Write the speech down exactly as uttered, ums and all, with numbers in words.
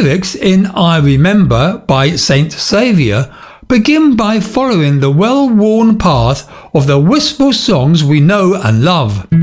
lyrics in I Remember by Saint Saviour begin by following the well-worn path of the wistful songs we know and love.